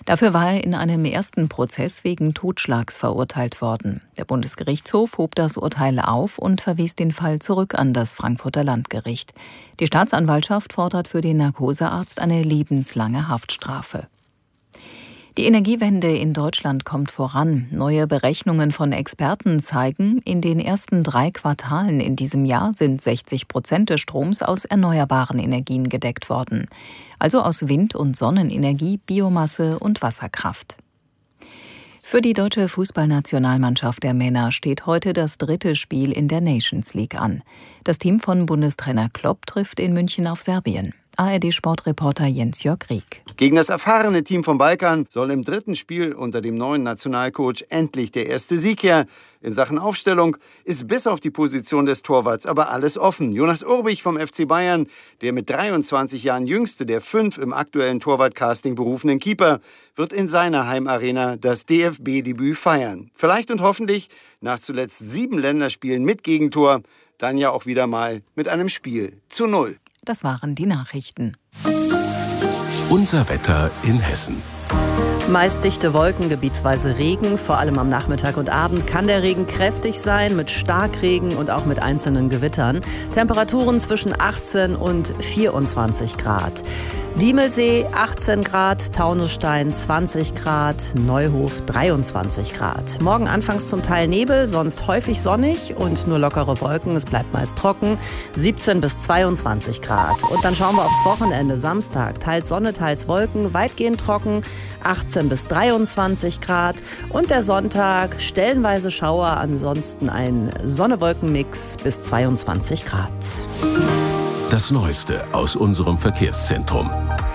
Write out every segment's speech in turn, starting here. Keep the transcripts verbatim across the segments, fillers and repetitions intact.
Dafür war er in einem ersten Prozess wegen Totschlags verurteilt worden. Der Bundesgerichtshof hob das Urteil auf und verwies den Fall zurück an das Frankfurter Landgericht. Die Staatsanwaltschaft fordert für den Narkosearzt eine lebenslange Haftstrafe. Die Energiewende in Deutschland kommt voran. Neue Berechnungen von Experten zeigen, in den ersten drei Quartalen in diesem Jahr sind sechzig Prozent des Stroms aus erneuerbaren Energien gedeckt worden. Also aus Wind- und Sonnenenergie, Biomasse und Wasserkraft. Für die deutsche Fußballnationalmannschaft der Männer steht heute das dritte Spiel in der Nations League an. Das Team von Bundestrainer Klopp trifft in München auf Serbien. A R D-Sportreporter Jens-Jörg Rieck. Gegen das erfahrene Team vom Balkan soll im dritten Spiel unter dem neuen Nationalcoach endlich der erste Sieg her. In Sachen Aufstellung ist bis auf die Position des Torwarts aber alles offen. Jonas Urbich vom F C Bayern, der mit dreiundzwanzig Jahren jüngste der fünf im aktuellen Torwart-Casting berufenen Keeper, wird in seiner Heimarena das D F B-Debüt feiern. Vielleicht und hoffentlich nach zuletzt sieben Länderspielen mit Gegentor, dann ja auch wieder mal mit einem Spiel zu null. Das waren die Nachrichten. Unser Wetter in Hessen. Meist dichte Wolken, gebietsweise Regen. Vor allem am Nachmittag und Abend kann der Regen kräftig sein, mit Starkregen und auch mit einzelnen Gewittern. Temperaturen zwischen achtzehn und vierundzwanzig Grad. Diemelsee achtzehn Grad, Taunusstein zwanzig Grad, Neuhof dreiundzwanzig Grad. Morgen anfangs zum Teil Nebel, sonst häufig sonnig und nur lockere Wolken. Es bleibt meist trocken, siebzehn bis zweiundzwanzig Grad. Und dann schauen wir aufs Wochenende. Samstag, teils Sonne, teils Wolken, weitgehend trocken, achtzehn bis dreiundzwanzig Grad. Und der Sonntag, stellenweise Schauer, ansonsten ein Sonne-Wolken-Mix bis zweiundzwanzig Grad. Das Neueste aus unserem Verkehrszentrum.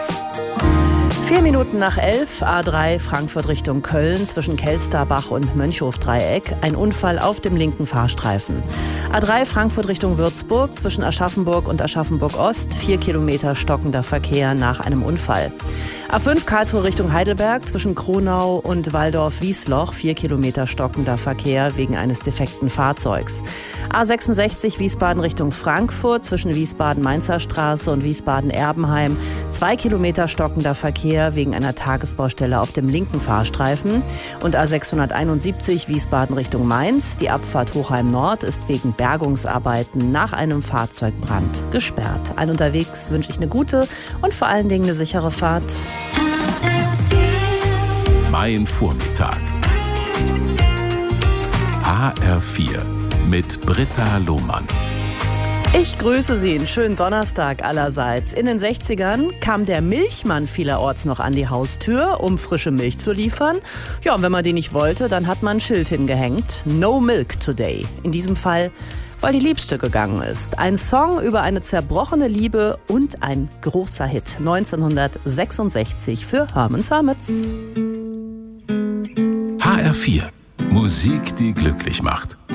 Vier Minuten nach elf, A drei Frankfurt Richtung Köln zwischen Kelsterbach und Mönchhof-Dreieck. Ein Unfall auf dem linken Fahrstreifen. A drei Frankfurt Richtung Würzburg zwischen Aschaffenburg und Aschaffenburg-Ost. Vier Kilometer stockender Verkehr nach einem Unfall. A fünf Karlsruhe Richtung Heidelberg zwischen Kronau und Waldorf-Wiesloch. Vier Kilometer stockender Verkehr wegen eines defekten Fahrzeugs. A sechsundsechzig Wiesbaden Richtung Frankfurt zwischen Wiesbaden-Mainzer Straße und Wiesbaden-Erbenheim. Zwei Kilometer stockender Verkehr wegen einer Tagesbaustelle auf dem linken Fahrstreifen. Und A sechshunderteinundsiebzig Wiesbaden Richtung Mainz. Die Abfahrt Hochheim Nord ist wegen Bergungsarbeiten nach einem Fahrzeugbrand gesperrt. Allen unterwegs wünsche ich eine gute und vor allen Dingen eine sichere Fahrt. Mein Vormittag. H R vier mit Britta Lohmann. Ich grüße Sie, einen schönen Donnerstag allerseits. In den sechzigern kam der Milchmann vielerorts noch an die Haustür, um frische Milch zu liefern. Ja, und wenn man die nicht wollte, dann hat man ein Schild hingehängt. No milk today. In diesem Fall, weil die Liebste gegangen ist. Ein Song über eine zerbrochene Liebe und ein großer Hit. neunzehnhundertsechsundsechzig für Herman's Hermits. H R vier. Musik, die glücklich macht.